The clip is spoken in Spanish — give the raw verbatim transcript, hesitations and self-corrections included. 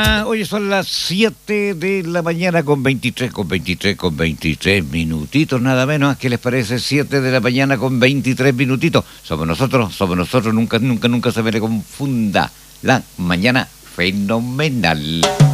Ah, Oye, son las siete de la mañana con veintitrés, con veintitrés, con veintitrés minutitos, nada menos. ¿Qué les parece? Siete de la mañana con veintitrés minutitos. Somos nosotros, somos nosotros, nunca, nunca, nunca se me le confunda. La mañana fenomenal.